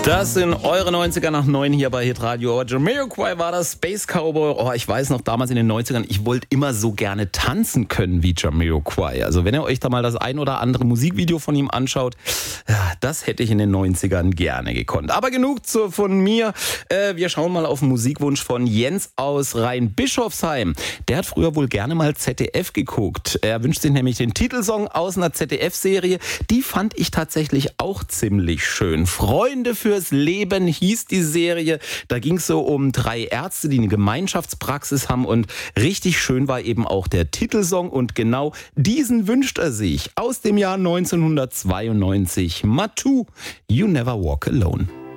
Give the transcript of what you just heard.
Das sind eure 90er nach 9 hier bei Hitradio. Jamiroquai war das, Space Cowboy. Oh, ich weiß noch, damals in den 90ern, ich wollte immer so gerne tanzen können wie Jamiroquai. Also wenn ihr euch da mal das ein oder andere Musikvideo von ihm anschaut, ja, das hätte ich in den 90ern gerne gekonnt. Aber genug von mir. Wir schauen mal auf den Musikwunsch von Jens aus Rheinbischofsheim. Der hat früher wohl gerne mal ZDF geguckt. Er wünscht sich nämlich den Titelsong aus einer ZDF-Serie. Die fand ich tatsächlich auch ziemlich schön. Freunde fürs Leben hieß die Serie. Da ging es so um 3 Ärzte, die eine Gemeinschaftspraxis haben, und richtig schön war eben auch der Titelsong, und genau diesen wünscht er sich aus dem Jahr 1992. Matu, You Never Walk Alone.